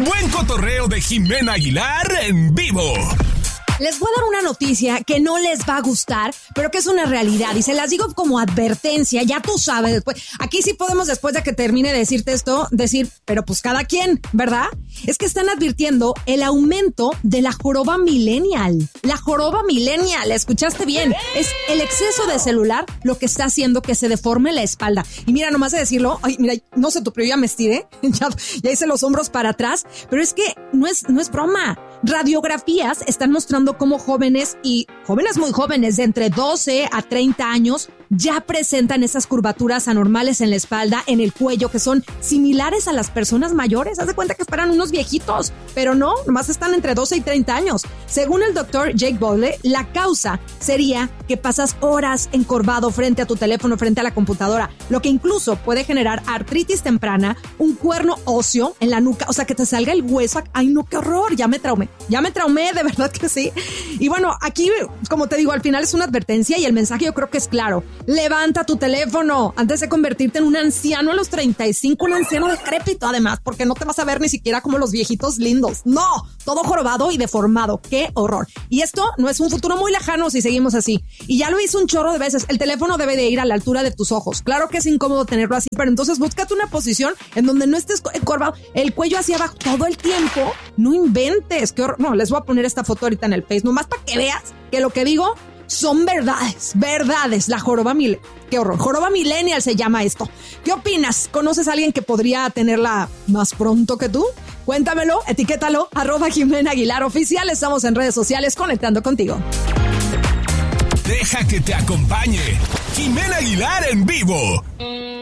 buen cotorreo de Jimena Aguilar en vivo. Les voy a dar una noticia que no les va a gustar, pero que es una realidad. Y se las digo como advertencia, ya tú sabes. Después, aquí sí podemos, después de que termine de decirte esto, decir, pero pues cada quien, ¿verdad? Es que están advirtiendo el aumento de la joroba millennial. La joroba millennial, ¿escuchaste bien? Es el exceso de celular lo que está haciendo que se deforme la espalda. Y mira, nomás de decirlo, ay, mira, no sé tú, pero yo ya me estiré, ya hice los hombros para atrás, pero es que no es broma. Radiografías están mostrando cómo jóvenes muy jóvenes de entre 12 a 30 años ya presentan esas curvaturas anormales en la espalda, en el cuello, que son similares a las personas mayores. Haz de cuenta que esperan unos viejitos, pero no, nomás están entre 12 y 30 años. Según el doctor Jake Bowley, la causa sería que pasas horas encorvado frente a tu teléfono, frente a la computadora, lo que incluso puede generar artritis temprana, un cuerno óseo en la nuca, o sea, que te salga el hueso. Ay, no, qué horror, ya me traumé, de verdad que sí. Y bueno, aquí, como te digo, al final es una advertencia y el mensaje yo creo que es claro. Levanta tu teléfono antes de convertirte en un anciano a los 35, un anciano decrépito además, porque no te vas a ver ni siquiera como los viejitos lindos. No, todo jorobado y deformado. ¡Qué horror! Y esto no es un futuro muy lejano si seguimos así. Y ya lo hice un chorro de veces. El teléfono debe de ir a la altura de tus ojos. Claro que es incómodo tenerlo así, pero entonces búscate una posición en donde no estés encorvado, el cuello hacia abajo todo el tiempo. No inventes. ¡Qué horror! No, les voy a poner esta foto ahorita en el Face, nomás para que veas que lo que digo son verdades. La joroba qué horror. Joroba millennial se llama esto. ¿Qué opinas? ¿Conoces a alguien que podría tenerla más pronto que tú? Cuéntamelo, etiquétalo, @Jimena Aguilar Oficial. Estamos en redes sociales conectando contigo. Deja que te acompañe Jimena Aguilar en vivo.